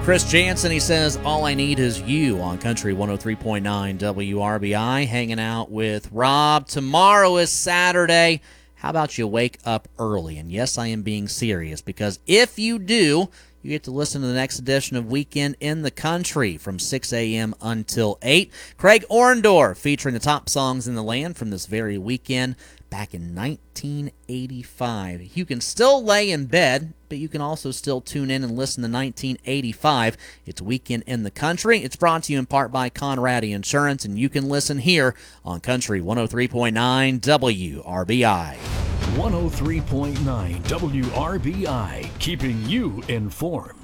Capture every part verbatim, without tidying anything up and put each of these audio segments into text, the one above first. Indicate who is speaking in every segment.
Speaker 1: Chris Jansen, he says, all I need is you on Country one oh three point nine W R B I, hanging out with Rob. Tomorrow is Saturday. How about you wake up early? And yes, I am being serious, because if you do, you get to listen to the next edition of Weekend in the Country from six a.m. until eight. Craig Orndorff featuring the top songs in the land from this very weekend back in nineteen eighty-five. You can still lay in bed, but you can also still tune in and listen to nineteen eighty-five. It's Weekend in the Country. It's brought to you in part by Conradi Insurance, and you can listen here on Country one oh three point nine W R B I.
Speaker 2: one oh three point nine W R B I, keeping you informed.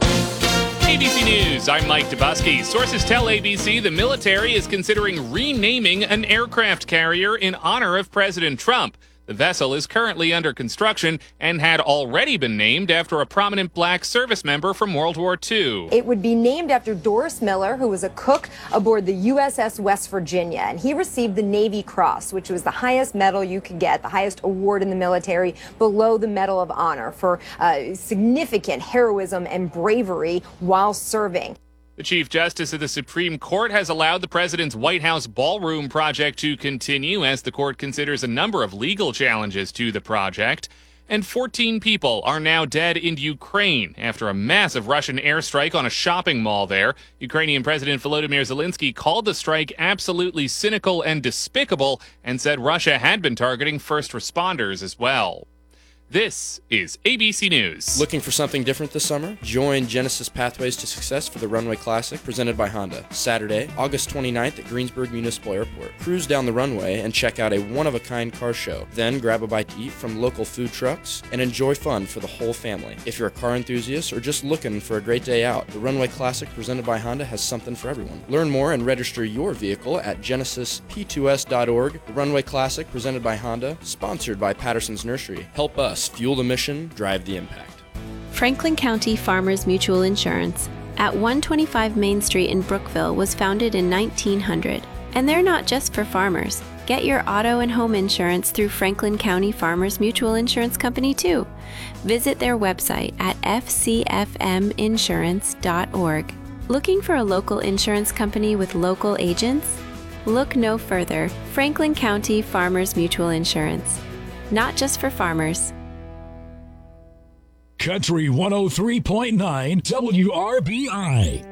Speaker 3: A B C News, I'm Mike Dubusky. Sources tell A B C the military is considering renaming an aircraft carrier in honor of President Trump. The vessel is currently under construction and had already been named after a prominent black service member from World War Two.
Speaker 4: It would be named after Doris Miller, who was a cook aboard the U S S West Virginia, and he received the Navy Cross, which was the highest medal you could get, the highest award in the military, below the Medal of Honor, for uh, significant heroism and bravery while serving.
Speaker 3: The Chief Justice of the Supreme Court has allowed the president's White House ballroom project to continue as the court considers a number of legal challenges to the project. And fourteen people are now dead in Ukraine after a massive Russian airstrike on a shopping mall there. Ukrainian President Volodymyr Zelensky called the strike absolutely cynical and despicable and said Russia had been targeting first responders as well. This is A B C News.
Speaker 5: Looking for something different this summer? Join Genesis Pathways to Success for the Runway Classic presented by Honda. Saturday, August twenty-ninth at Greensburg Municipal Airport. Cruise down the runway and check out a one-of-a-kind car show. Then grab a bite to eat from local food trucks and enjoy fun for the whole family. If you're a car enthusiast or just looking for a great day out, the Runway Classic presented by Honda has something for everyone. Learn more and register your vehicle at genesis p two s dot org. The Runway Classic presented by Honda, sponsored by Patterson's Nursery. Help us fuel the mission, drive the impact.
Speaker 6: Franklin County Farmers Mutual Insurance at one twenty-five Main Street in Brookville was founded in nineteen hundred. And they're not just for farmers. Get your auto and home insurance through Franklin County Farmers Mutual Insurance Company too. Visit their website at f c f m insurance dot org. Looking for a local insurance company with local agents? Look no further. Franklin County Farmers Mutual Insurance. Not just for farmers.
Speaker 2: Country one oh three point nine W R B I.